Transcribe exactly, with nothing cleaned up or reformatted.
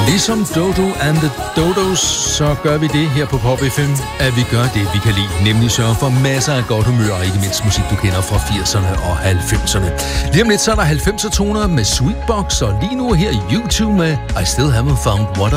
Ligesom Dodo and the Dodos, så gør vi det her på Pop F M, at vi gør det, vi kan lide, nemlig sørge for masser af godt humør, og ikke mindst musik, du kender fra firserne og halvfemserne. Lige om lidt, så er der halvfemser toner med Sweetbox, og lige nu her YouTube med I Still Haven't Found What